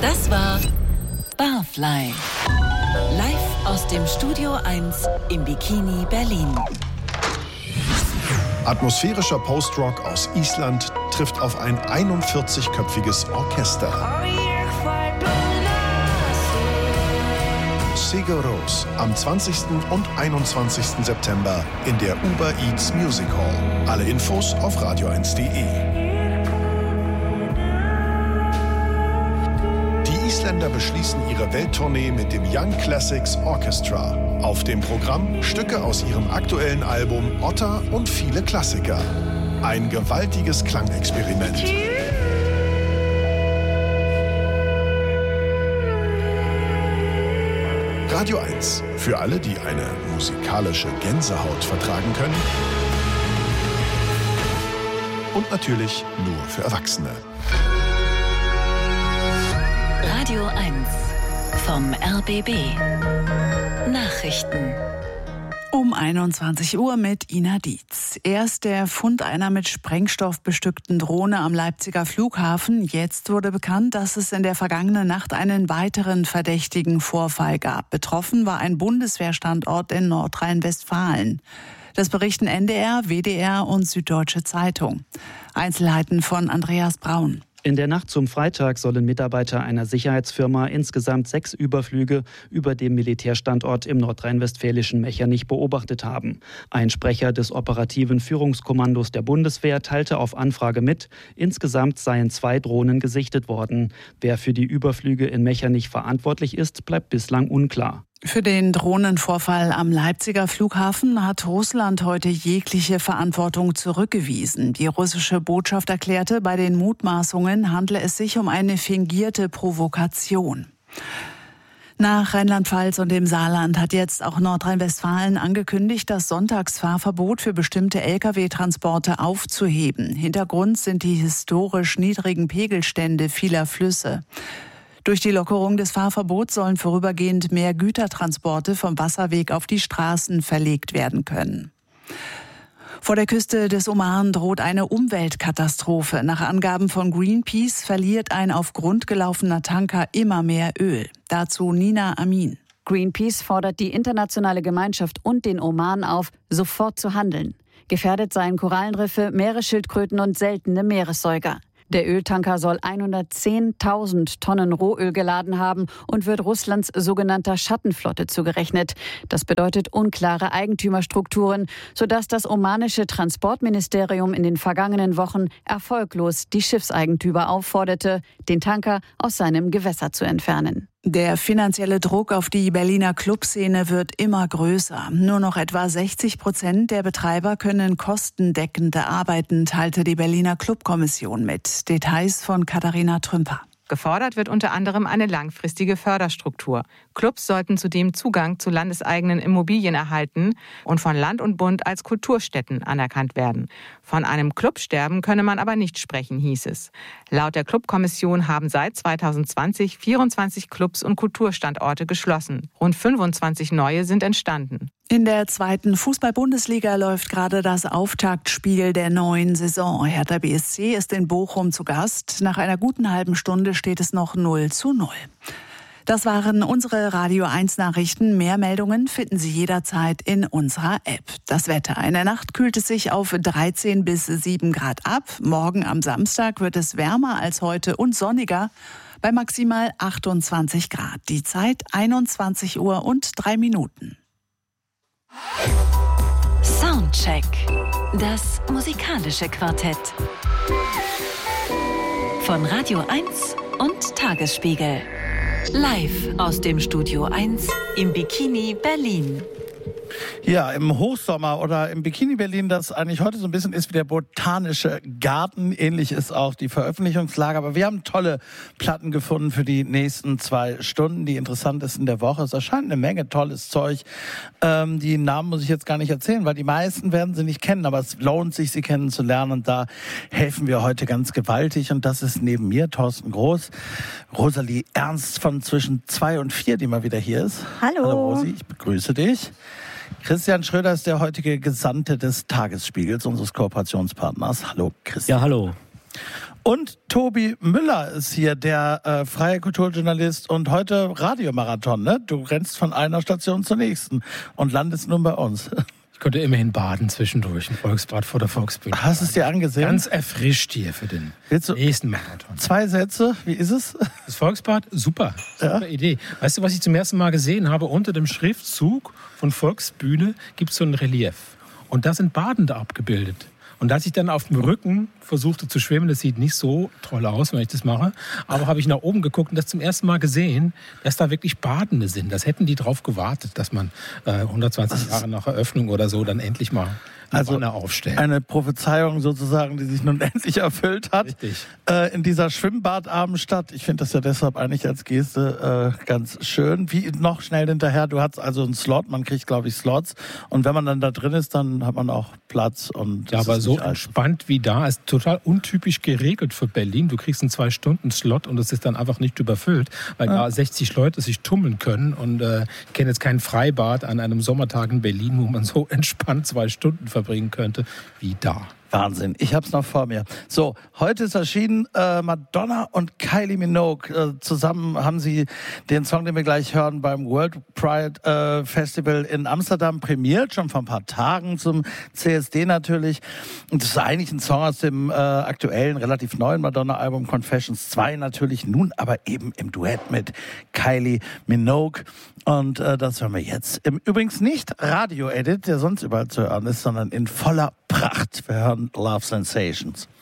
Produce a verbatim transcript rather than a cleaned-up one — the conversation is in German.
Das war Barfly. Live aus dem Studio eins im Bikini Berlin. Atmosphärischer Post-Rock aus Island trifft auf ein einundvierzigköpfiges Orchester. Sigur Rós am zwanzigsten und einundzwanzigsten September in der Uber Eats Music Hall. Alle Infos auf radio eins punkt de. Die Isländer beschließen ihre Welttournee mit dem Young Classics Orchestra. Auf dem Programm Stücke aus ihrem aktuellen Album Otta und viele Klassiker. Ein gewaltiges Klangexperiment. Radio eins. Für alle, die eine musikalische Gänsehaut vertragen können. Und natürlich nur für Erwachsene. Radio eins vom R B B. Nachrichten. Um einundzwanzig Uhr mit Ina Dietz. Erst der Fund einer mit Sprengstoff bestückten Drohne am Leipziger Flughafen. Jetzt wurde bekannt, dass es in der vergangenen Nacht einen weiteren verdächtigen Vorfall gab. Betroffen war ein Bundeswehrstandort in Nordrhein-Westfalen. Das berichten N D R, W D R und Süddeutsche Zeitung. Einzelheiten von Andreas Braun. In der Nacht zum Freitag sollen Mitarbeiter einer Sicherheitsfirma insgesamt sechs Überflüge über dem Militärstandort im nordrhein-westfälischen Mechernich beobachtet haben. Ein Sprecher des operativen Führungskommandos der Bundeswehr teilte auf Anfrage mit, insgesamt seien zwei Drohnen gesichtet worden. Wer für die Überflüge in Mechernich verantwortlich ist, bleibt bislang unklar. Für den Drohnenvorfall am Leipziger Flughafen hat Russland heute jegliche Verantwortung zurückgewiesen. Die russische Botschaft erklärte, bei den Mutmaßungen handle es sich um eine fingierte Provokation. Nach Rheinland-Pfalz und dem Saarland hat jetzt auch Nordrhein-Westfalen angekündigt, das Sonntagsfahrverbot für bestimmte L K W-Transporte aufzuheben. Hintergrund sind die historisch niedrigen Pegelstände vieler Flüsse. Durch die Lockerung des Fahrverbots sollen vorübergehend mehr Gütertransporte vom Wasserweg auf die Straßen verlegt werden können. Vor der Küste des Oman droht eine Umweltkatastrophe. Nach Angaben von Greenpeace verliert ein auf Grund gelaufener Tanker immer mehr Öl. Dazu Nina Amin. Greenpeace fordert die internationale Gemeinschaft und den Oman auf, sofort zu handeln. Gefährdet seien Korallenriffe, Meeresschildkröten und seltene Meeressäuger. Der Öltanker soll hundertzehntausend Tonnen Rohöl geladen haben und wird Russlands sogenannter Schattenflotte zugerechnet. Das bedeutet unklare Eigentümerstrukturen, sodass das omanische Transportministerium in den vergangenen Wochen erfolglos die Schiffseigentümer aufforderte, den Tanker aus seinem Gewässer zu entfernen. Der finanzielle Druck auf die Berliner Clubszene wird immer größer. Nur noch etwa sechzig Prozent der Betreiber können kostendeckend arbeiten, teilte die Berliner Clubkommission mit. Details von Katharina Trümper. Gefordert wird unter anderem eine langfristige Förderstruktur. Clubs sollten zudem Zugang zu landeseigenen Immobilien erhalten und von Land und Bund als Kulturstätten anerkannt werden. Von einem Clubsterben könne man aber nicht sprechen, hieß es. Laut der Clubkommission haben seit zweitausendzwanzig vierundzwanzig Clubs und Kulturstandorte geschlossen. Rund fünfundzwanzig neue sind entstanden. In der zweiten Fußball-Bundesliga läuft gerade das Auftaktspiel der neuen Saison. Hertha B S C ist in Bochum zu Gast. Nach einer guten halben Stunde steht es noch null zu null. Das waren unsere Radio eins Nachrichten. Mehr Meldungen finden Sie jederzeit in unserer App. Das Wetter. In der Nacht kühlt es sich auf dreizehn bis sieben Grad ab. Morgen am Samstag wird es wärmer als heute und sonniger bei maximal achtundzwanzig Grad. Die Zeit einundzwanzig Uhr und drei Minuten. Soundcheck. Das musikalische Quartett. Von Radio eins und Tagesspiegel. Live aus dem Studio eins im Bikini Berlin. Ja, im Hochsommer oder im Bikini Berlin, das eigentlich heute so ein bisschen ist wie der botanische Garten. Ähnlich ist auch die Veröffentlichungslage. Aber wir haben tolle Platten gefunden für die nächsten zwei Stunden, die interessant ist in der Woche. Es erscheint eine Menge tolles Zeug. Ähm, die Namen muss ich jetzt gar nicht erzählen, weil die meisten werden sie nicht kennen. Aber es lohnt sich, sie kennenzulernen. Und da helfen wir heute ganz gewaltig. Und das ist neben mir Thorsten Groß, Rosalie Ernst von zwischen zwei und vier, die mal wieder hier ist. Hallo. Hallo Rosi, ich begrüße dich. Christian Schröder ist der heutige Gesandte des Tagesspiegels, unseres Kooperationspartners. Hallo Christian. Ja, hallo. Und Tobi Müller ist hier, der äh, freie Kulturjournalist und heute Radiomarathon. Ne? Du rennst von einer Station zur nächsten und landest nun bei uns. Ich konnte immerhin baden zwischendurch, ein Volksbad vor der Volksbühne. Hast du es dir angesehen? Ganz erfrischt hier für den nächsten Marathon. Zwei Sätze, wie ist es? Das Volksbad, super, super ja. Idee. Weißt du, was ich zum ersten Mal gesehen habe? Unter dem Schriftzug von Volksbühne gibt es so ein Relief. Und da sind Badende abgebildet. Und als ich dann auf dem Rücken versuchte zu schwimmen, das sieht nicht so toll aus, wenn ich das mache, aber habe ich nach oben geguckt und das zum ersten Mal gesehen, dass da wirklich Badende sind. Das hätten die drauf gewartet, dass man äh, hundertzwanzig Jahre nach Eröffnung oder so dann endlich mal eine also Wanne aufstellt. Eine Prophezeiung sozusagen, die sich nun endlich erfüllt hat. Richtig. Äh, in dieser Schwimmbadabendstadt. Ich finde das ja deshalb eigentlich als Geste äh, ganz schön. Wie noch schnell hinterher, du hast also einen Slot, man kriegt glaube ich Slots und wenn man dann da drin ist, dann hat man auch Platz. Und ja, aber so entspannt wie da, ist total untypisch geregelt für Berlin. Du kriegst einen zwei-Stunden-Slot und es ist dann einfach nicht überfüllt, weil ja. da sechzig Leute sich tummeln können und äh, ich kenne jetzt kein Freibad an einem Sommertag in Berlin, wo man so entspannt zwei Stunden verbringen könnte wie da. Wahnsinn, ich hab's noch vor mir. So, heute ist erschienen äh, Madonna und Kylie Minogue. Äh, zusammen haben sie den Song, den wir gleich hören, beim World Pride äh, Festival in Amsterdam prämiert, schon vor ein paar Tagen zum C S D natürlich. Und das ist eigentlich ein Song aus dem äh, aktuellen, relativ neuen Madonna-Album Confessions zwei natürlich, nun aber eben im Duett mit Kylie Minogue. Und äh, das hören wir jetzt. Im Übrigens nicht Radio-Edit, der sonst überall zu hören ist, sondern in voller Pracht. Wir hören Love Sensations.